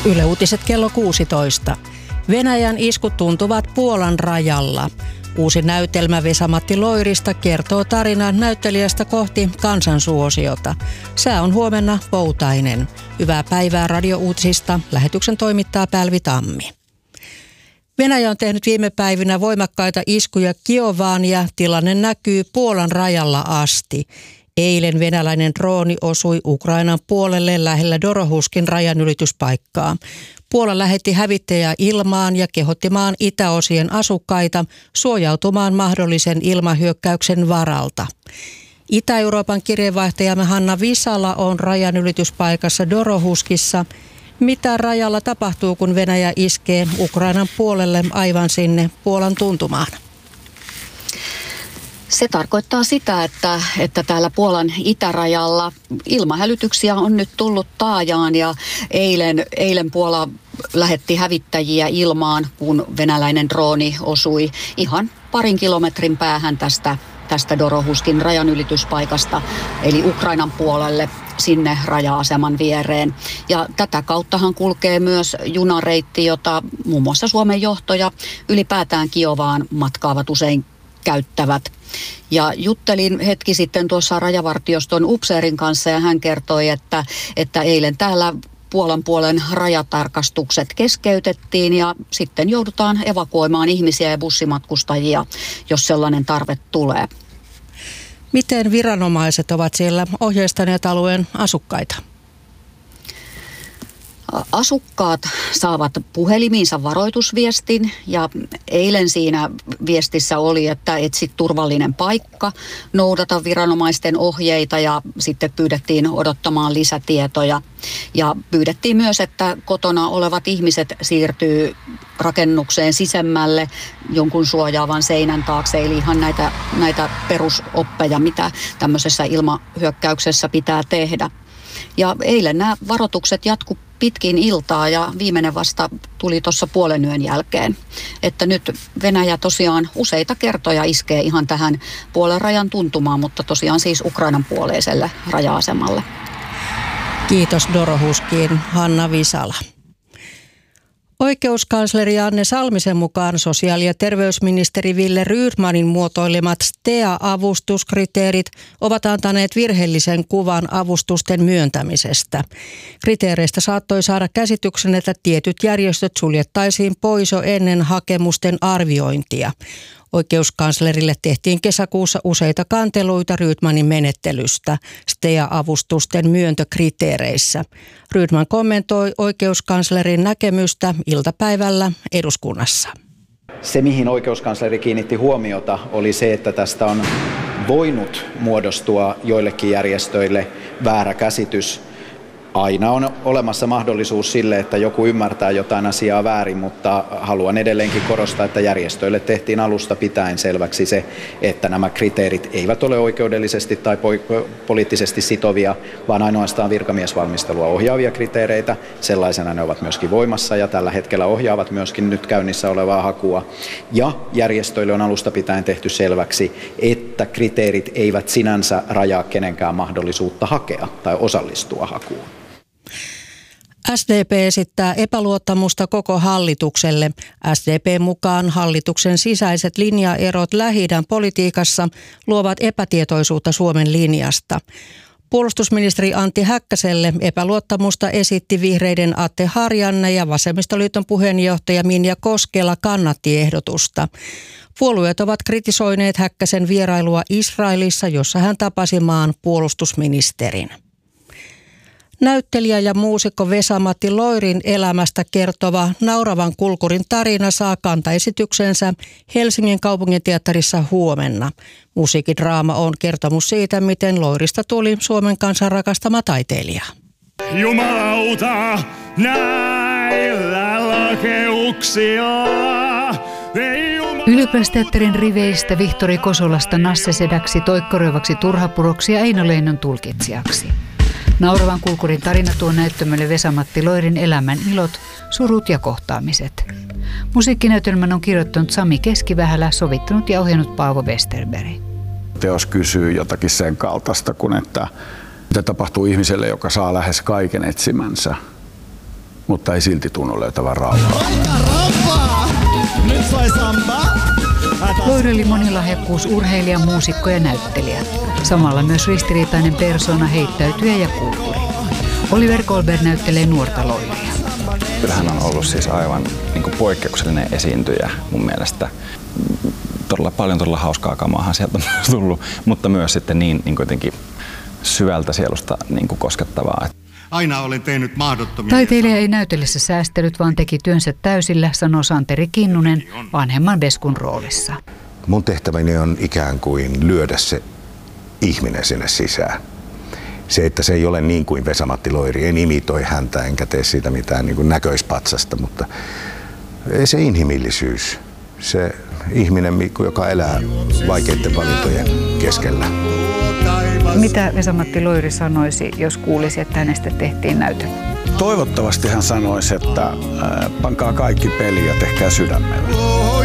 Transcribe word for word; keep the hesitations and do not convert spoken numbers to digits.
Yle Uutiset kello kuusitoista. Venäjän iskut tuntuvat Puolan rajalla. Uusi näytelmä Vesa-Matti Loirista kertoo tarinan näyttelijästä kohti kansansuosiota. Sää on huomenna poutainen. Hyvää päivää radiouutisista. Lähetyksen toimittaa Pälvi Tammi. Venäjä on tehnyt viime päivinä voimakkaita iskuja Kiovaan ja tilanne näkyy Puolan rajalla asti. Eilen venäläinen drooni osui Ukrainan puolelle lähellä Dorohuskin rajanylityspaikkaa. Puola lähetti hävittäjää ilmaan ja kehotti maan itäosien asukkaita suojautumaan mahdollisen ilmahyökkäyksen varalta. Itä-Euroopan kirjeenvaihtajamme Hanna Visala on rajanylityspaikassa Dorohuskissa. Mitä rajalla tapahtuu, kun Venäjä iskee Ukrainan puolelle aivan sinne Puolan tuntumaan? Se tarkoittaa sitä, että, että täällä Puolan itärajalla ilmahälytyksiä on nyt tullut taajaan ja eilen, eilen Puola lähetti hävittäjiä ilmaan, kun venäläinen drooni osui ihan parin kilometrin päähän tästä, tästä Dorohuskin rajanylityspaikasta, eli Ukrainan puolelle sinne raja-aseman viereen. Ja tätä kauttahan kulkee myös junareitti, jota muun muassa Suomen johto ja ylipäätään Kiovaan matkaavat usein käyttävät. Ja juttelin hetki sitten tuossa rajavartioston upseerin kanssa ja hän kertoi, että, että eilen täällä Puolan puolen rajatarkastukset keskeytettiin ja sitten joudutaan evakuoimaan ihmisiä ja bussimatkustajia, jos sellainen tarve tulee. Miten viranomaiset ovat siellä ohjeistaneet alueen asukkaita? Asukkaat saavat puhelimiinsa varoitusviestin ja eilen siinä viestissä oli, että etsi turvallinen paikka, noudata viranomaisten ohjeita ja sitten pyydettiin odottamaan lisätietoja. Ja pyydettiin myös, että kotona olevat ihmiset siirtyy rakennukseen sisemmälle jonkun suojaavan seinän taakse, eli ihan näitä, näitä perusoppeja, mitä tämmöisessä ilmahyökkäyksessä pitää tehdä. Ja eilen nämä varoitukset jatku pitkin iltaa ja viimeinen vasta tuli tuossa puolen yön jälkeen. Että nyt Venäjä tosiaan useita kertoja iskee ihan tähän Puolan rajan tuntumaan, mutta tosiaan siis Ukrainan puoleiselle raja-asemalle. Kiitos Dorohuskiin, Hanna Visala. Oikeuskansleri Anne Salmisen mukaan sosiaali- ja terveysministeri Wille Rydmanin muotoilemat S T E A-avustuskriteerit ovat antaneet virheellisen kuvan avustusten myöntämisestä. Kriteereistä saattoi saada käsityksen, että tietyt järjestöt suljettaisiin pois jo ennen hakemusten arviointia. Oikeuskanslerille tehtiin kesäkuussa useita kanteluita Rydmanin menettelystä S T E A-avustusten myöntökriteereissä. Rydman kommentoi oikeuskanslerin näkemystä iltapäivällä eduskunnassa. Se, mihin oikeuskansleri kiinnitti huomiota, oli se, että tästä on voinut muodostua joillekin järjestöille väärä käsitys. Aina on olemassa mahdollisuus sille, että joku ymmärtää jotain asiaa väärin, mutta haluan edelleenkin korostaa, että järjestöille tehtiin alusta pitäen selväksi se, että nämä kriteerit eivät ole oikeudellisesti tai poliittisesti sitovia, vaan ainoastaan virkamiesvalmistelua ohjaavia kriteereitä. Sellaisena ne ovat myöskin voimassa ja tällä hetkellä ohjaavat myöskin nyt käynnissä olevaa hakua. Ja järjestöille on alusta pitäen tehty selväksi, että kriteerit eivät sinänsä rajaa kenenkään mahdollisuutta hakea tai osallistua hakuun. S D P esittää epäluottamusta koko hallitukselle. S D P mukaan hallituksen sisäiset linjaerot Lähi-idän politiikassa luovat epätietoisuutta Suomen linjasta. Puolustusministeri Antti Häkkäselle epäluottamusta esitti vihreiden Atte Harjanne ja vasemmistoliiton puheenjohtaja Minja Koskela kannatti ehdotusta. Puolueet ovat kritisoineet Häkkäsen vierailua Israelissa, jossa hän tapasi maan puolustusministerin. Näyttelijä ja muusikko Vesa-Matti Loirin elämästä kertova Nauravan kulkurin tarina saa kantaesityksensä Helsingin kaupunginteatterissa huomenna. Musiikkidraama on kertomus siitä, miten Loirista tuli Suomen kansan rakastama taiteilija. Jumalauta, näillä lakeuksia. Ylioppilasteatterin riveistä Vihtori Kosolasta Nasse Sedäksi, Toikkoröivaksi Turhapuroksi ja Eino Leinon tulkitsijaksi. Nauravan kulkurin tarina tuo näyttämölle Vesa-Matti Loirin elämän ilot, surut ja kohtaamiset. Musiikkinäytelmän on kirjoittanut Sami Keskivähälä, sovittanut ja ohjannut Paavo Westerberg. Teos kysyy jotakin sen kaltaista, kun että mitä tapahtuu ihmiselle, joka saa lähes kaiken etsimänsä mutta ei silti tunnu löytävän rauhaa. Loiri oli monilahjakkuus urheilija, muusikko ja näyttelijä. Samalla myös ristiriitainen persoona, heittäytyjä ja kulttuuri. Oliver Kolberg näyttelee nuorta Loiria. Hän on ollut siis aivan niin kuin poikkeuksellinen esiintyjä mun mielestä. Todella paljon todella hauskaa kamaahan sieltä on tullut, mutta myös sitten niin, niin kuitenkin syvältä sielusta niin kuin koskettavaa. Aina olen tehnyt mahdottomia. Taiteilija ei näytellessä säästellyt, vaan teki työnsä täysillä, sanoo Santeri Kinnunen vanhemman Beskun roolissa. Mun tehtäväni on ikään kuin lyödä se ihminen sinne sisään. Se, että se ei ole niin kuin Vesa-Matti Loiri, en imitoi häntä enkä tee siitä mitään niin kuin näköispatsasta, mutta se inhimillisyys, se ihminen, joka elää vaikeiden valintojen keskellä. Mitä Vesa-Matti Loiri sanoisi, jos kuulisi, että hänestä tehtiin näytelmä? Toivottavasti hän sanoisi, että äh, pankaa kaikki peliin ja tehkää sydämellä.